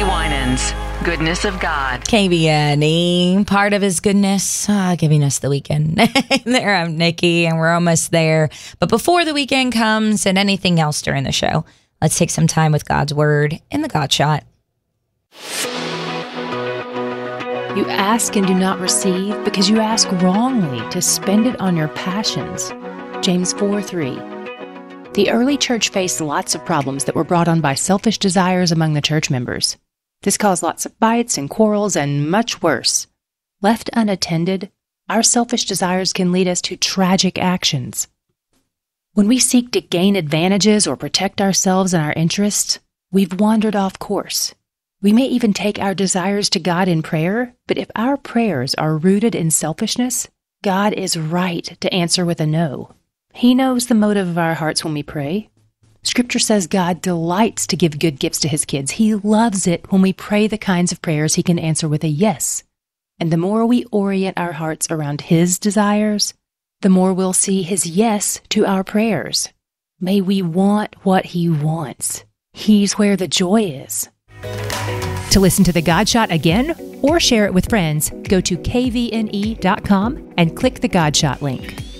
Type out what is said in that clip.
Lee Winans, Goodness of God. KVNE, part of his goodness, giving us the weekend. There, I'm Nikki, and we're almost there. But before the weekend comes and anything else during the show, let's take some time with God's Word in the God Shot. You ask and do not receive because you ask wrongly to spend it on your passions. James 4:3. The early church faced lots of problems that were brought on by selfish desires among the church members. This caused lots of fights and quarrels and much worse. Left unattended, our selfish desires can lead us to tragic actions. When we seek to gain advantages or protect ourselves and our interests, we've wandered off course. We may even take our desires to God in prayer, but if our prayers are rooted in selfishness, God is right to answer with a no. He knows the motive of our hearts when we pray. Scripture says God delights to give good gifts to His kids. He loves it when we pray the kinds of prayers He can answer with a yes. And the more we orient our hearts around His desires, the more we'll see His yes to our prayers. May we want what He wants. He's where the joy is. To listen to the God Shot again or share it with friends, go to kvne.com and click the God Shot link.